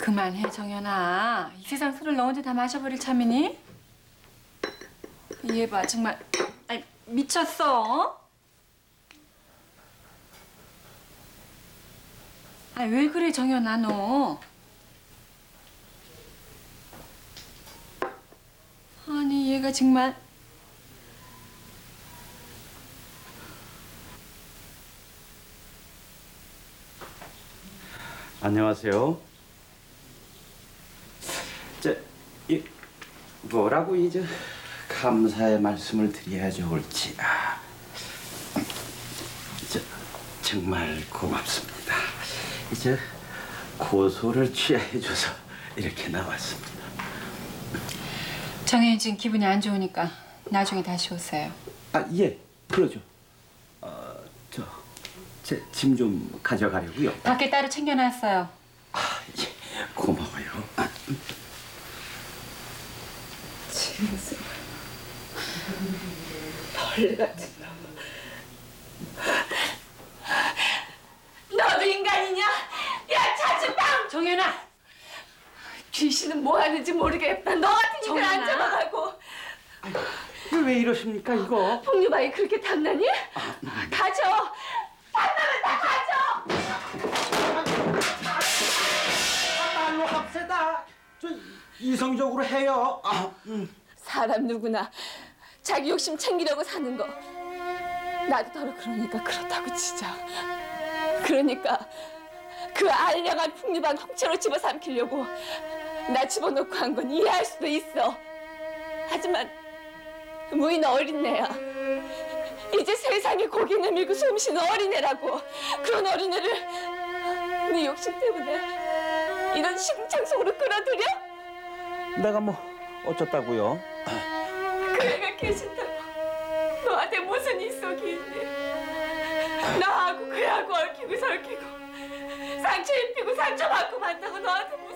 그만해 정연아. 이 세상 술을 너 혼자 다 마셔버릴 참이니? 얘 봐 정말 아니 미쳤어. 아니 왜 그래 정연아 너. 아니 얘가 정말. 안녕하세요. 뭐라고 이제 감사의 말씀을 드려야 좋을지. 정말 고맙습니다. 이제 고소를 취해줘서 이렇게 나왔습니다. 정연이 지금 기분이 안 좋으니까 나중에 다시 오세요. 예, 그러죠. 제 짐 좀 가져가려고요. 밖에 따로 챙겨놨어요. 예, 고마워요. 진수 벌레 같은 놈. 너도 인간이냐? 야 자주빵! 정연아. 귀신은 뭐 하는지 모르겠다. 너 같은 이들 안 정연아. 잡아가고. 왜 이러십니까 이거? 폭류바위 그렇게 탐나니? 가져. 탐나면 다 가져. 말로 합세다. 저 이성적으로 해요. 사람 누구나 자기 욕심 챙기려고 사는 거. 나도 더러 그러니까 그렇다고 치자. 그러니까 그 알량한 풍류방 통째로 집어삼키려고 나 집어넣고 한 건 이해할 수도 있어. 하지만 무인 어린애야. 이제 세상에 고개 내밀고 숨쉬는 어린애라고. 그런 어린애를 네 욕심 때문에 이런 시궁창 속으로 끌어들여? 내가 뭐 어쩌다고요? 그 애가 계신다고 너한테 무슨 입속이 있니? 나하고 그 애하고 얽히고 설키고 상처 입히고 상처 받고 만다고 너한테 무슨